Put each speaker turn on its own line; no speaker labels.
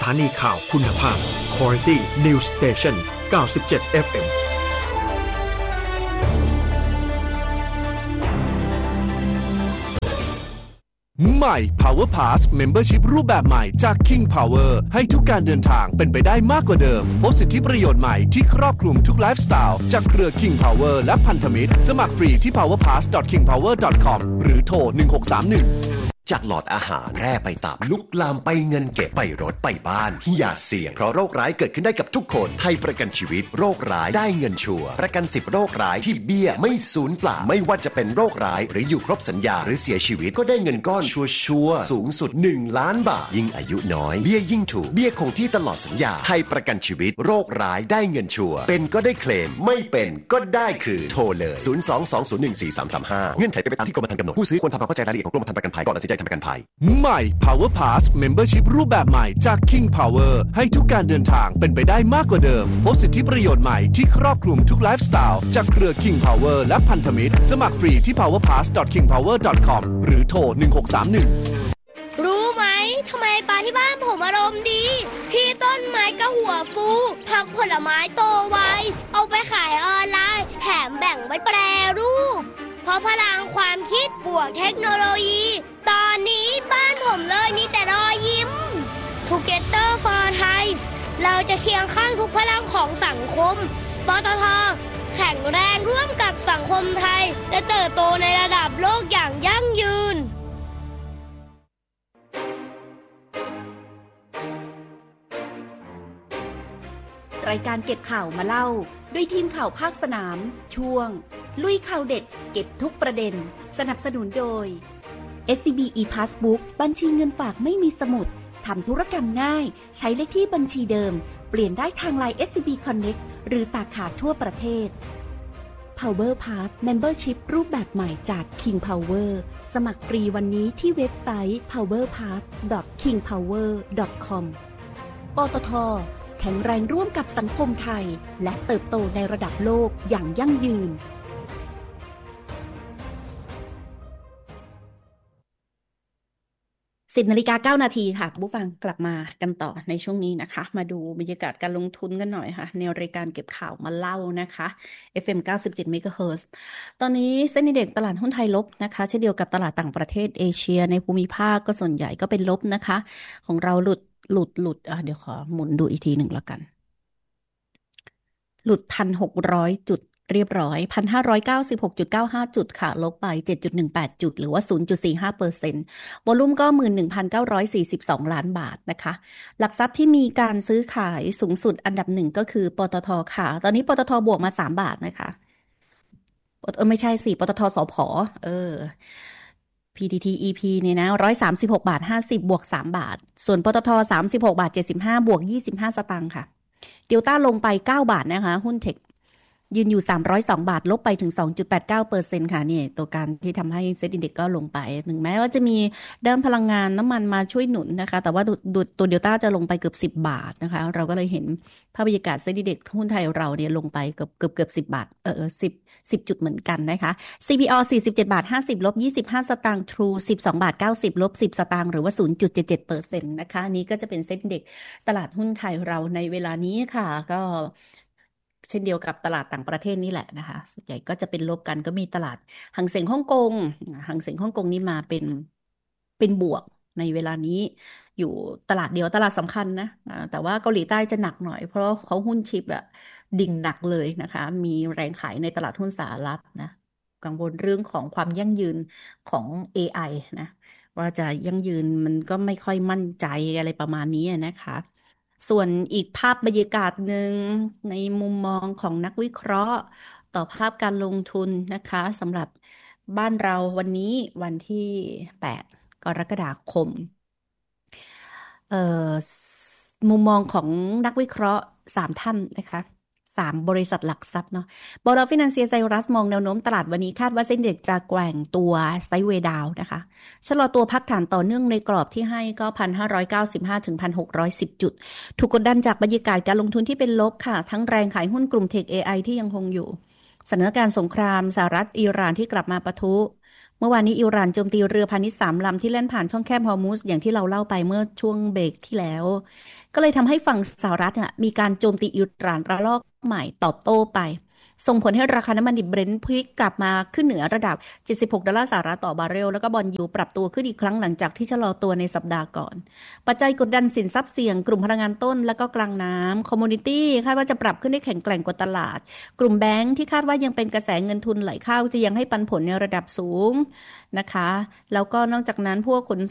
ถานีข่าวคุณภาพ Quality News Station 97 FM
ใหม่ Power Pass Membership รูปแบบใหม่จาก King Power ให้ทุกการเดินทางเป็นไปได้มากกว่าเดิมพบสิทธิประโยชน์ใหม่ที่ครอบคลุมทุกไลฟ์สไตล์จากเครือ King Power และพันธมิตรสมัครฟรีที่ powerpass.kingpower.com หรือโทร 1631
จากหลอดอาหารแร่ไปตับลุกลามไปเงินเก็บไปรถไปบ้านอย่าเสี่ยงเพราะโรคร้ายเกิดขึ้นได้กับทุกคนไทยประกันชีวิตโรคร้ายได้เงินชัวร์ประกัน10โรคร้ายที่เบี้ยไม่สูญเปล่าไม่ว่าจะเป็นโรคร้ายหรืออยู่ครบสัญญาหรือเสียชีวิตก็ได้เงินก้อนชัวร์สูงสุด1ล้านบาทยิ่งอายุน้อยเบี้ยยิ่งถูกเบี้ยคงที่ตลอดสัญญาไทยประกันชีวิตโรคร้ายได้เงินชัวร์เป็นก็ได้เคลมไม่เป็นก็ได้คืนโทรเลย022014335เงื่อนไขเป็นไปตามที่กรมธรรม์กำหนดผู้ซื้อควรทำความเข้าใจรายละเอียดของกรมธรรม์ประกันภัยก่อนตัดสินใจทำประกันภัย
ใหม่ Power Pass Membership รูปแบบใหม่จาก King Power ให้ทุกการเดินทางเป็นไปได้มากกว่าเดิมพบสิทธิประโยชน์ใหม่ที่ครอบคลุมทุกไลฟ์สไตล์จากเครือ King Power และพันธมิตรสมัครฟรีที่ powerpass.kingpower.com หรือโทร 1631
รู้ไหมทำไมปลาที่บ้านผมอารมณ์ดีพี่ต้นไม้ก็หัวฟูผักผลไม้โตไวเอาไปขายออนไลน์แถมแบ่งไว้แปรรูปเพราะพลังความคิดบวกเทคโนโลยีตอนนี้บ้านผมเลยมีแต่รอยยิ้ม Together for Thai เราจะเคียงข้างทุกพลังของสังคมปตท.แข็งแรงร่วมกับสังคมไทยและเติบโตในระดับโลกอย่างยั่งยืน
รายการเก็บข่าวมาเล่าด้วยทีมข่าวภาคสนามช่วงลุยข่าวเด็ดเก็บทุกประเด็นสนับสนุนโดย SCB ePassbook บัญชีเงินฝากไม่มีสมุดทำธุรกรรมง่ายใช้เลขที่บัญชีเดิมเปลี่ยนได้ทาง LINE SCB Connect หรือสาขาทั่วประเทศ Power Pass Membership รูปแบบใหม่จาก King Power สมัครฟรีวันนี้ที่เว็บไซต์ powerpass.kingpower.com ปตท.แข็งแรงร่วมกับสังคมไทยและเติบโตในระดับโลกอย่างยั่งยืน10:09 นาทีค่ะผู้ฟังกลับมากันต่อในช่วงนี้นะคะมาดูบรรยากาศการลงทุนกันหน่อยค่ะในรายการเก็บข่าวมาเล่านะคะ FM 97 MHz ตอนนี้เซ็นดีเด็กตลาดหุ้นไทยลบนะคะเช่นเดียวกับตลาดต่างประเทศเอเชียในภูมิภาคก็ส่วนใหญ่ก็เป็นลบนะคะของเราหลุดเดี๋ยวขอหมุนดูอีกทีหนึ่งแล้วกันหลุด 1,600 จุดเรียบร้อย 1,596.95 จุดค่ะลบไป 7.18 จุดหรือว่า 0.45% วอลุ่มก็ 11,942 ล้านบาทนะคะหลักทรัพย์ที่มีการซื้อขายสูงสุดอันดับหนึ่งก็คือปตท.ค่ะตอนนี้ปตท.บวกมา3 บาทนะคะไม่ใช่สิปตท.สผPTT EP เนี่ยนะ136.50 บวก3 บาทส่วนปตท. 36.75 บวก25 สตางค์ค่ะเดลต้าลงไป9 บาทนะคะหุ้นเทคยืนอยู่302 บาทลบไปถึง 2.89% ค่ะนี่ตัวการที่ทำให้เซ็ตอินเด็กซ์ก็ลงไปถึงแม้ว่าจะมีด้านพลังงานน้ำมันมาช่วยหนุนนะคะแต่ว่าตัวเดลต้าจะลงไปเกือบ10 บาทนะคะเราก็เลยเห็นภาพบรรยากาศเซ็ตอินเด็กซ์หุ้นไทยเราเนี่ยลงไปเกือบ10 บาท10 จุดเหมือนกันนะคะ CPO 47.50 ลบ25 สตางค์ True 12.90 ลบ10 สตางค์หรือว่า 0.77% นะคะนี้ก็จะเป็นเซ็ตอินเด็กซ์ตลาดหุ้นไทยเราในเวลานี้ค่ะก็เช่นเดียวกับตลาดต่างประเทศนี่แหละนะคะส่วนใหญ่ก็จะเป็นลบกันก็มีตลาดหังเส็งฮ่องกงนี่มาเป็นบวกในเวลานี้อยู่ตลาดเดียวตลาดสำคัญนะแต่ว่าเกาหลีใต้จะหนักหน่อยเพราะเขาหุ้นชิปอะดิ่งหนักเลยนะคะมีแรงขายในตลาดหุ้นสหรัฐนะกังวลเรื่องของความยั่งยืนของ AI นะว่าจะยั่งยืนมันก็ไม่ค่อยมั่นใจอะไรประมาณนี้นะคะส่วนอีกภาพบรรยากาศหนึ่งในมุมมองของนักวิเคราะห์ต่อภาพการลงทุนนะคะสำหรับบ้านเราวันนี้วันที่8 กรกฎาคมมุมมองของนักวิเคราะห์3 ท่านนะคะ3 บริษัทหลักทรัพย์เนาะบล.ฟินันเซียไซรัสมองแนวโน้มตลาดวันนี้คาดว่าเซ็นเด็กจะแกว่งตัวไซด์เวย์ดาวน์นะคะชะลอตัวพักฐานต่อเนื่องในกรอบที่ให้ก็ 1,595 ถึง 1,610 จุดถูกกดดันจากบรรยากาศการลงทุนที่เป็นลบค่ะทั้งแรงขายหุ้นกลุ่มเทค AI ที่ยังคงอยู่สถานการณ์สงครามสหรัฐอิหร่านที่กลับมาปะทุเมื่อวานนี้อิหร่านโจมตีเรือพาณิชย์3 ลำที่แล่นผ่านช่องแคบฮอร์มุซอย่างที่เราเล่าไปเมื่อช่วงเบรกที่แล้วก็เลยทำให้ฝั่งสหรัฐมีการโจมตีอิหร่านระลอกใหม่ตอบโต้ไปส่งผลให้ราคาน้ำมันดิบเบรนท์พลิกกลับมาขึ้นเหนือระดับ$76ต่อบาร์เรลแล้วก็บอนด์ยิลด์ปรับตัวขึ้นอีกครั้งหลังจากที่ชะลอตัวในสัปดาห์ก่อนปัจจัยกดดันสินทรัพย์เสี่ยงกลุ่มพลังงานต้นและก็กลางน้ำคอมมูนิตี้คาดว่าจะปรับขึ้นได้แข็งแกร่งกว่าตลาดกลุ่มแบงค์ที่คาดว่ายังเป็นกระแสเงินทุนไหลเข้าจะยังให้ปันผลในระดับสูงนะคะแล้วก็นอกจากนั้นพวกขน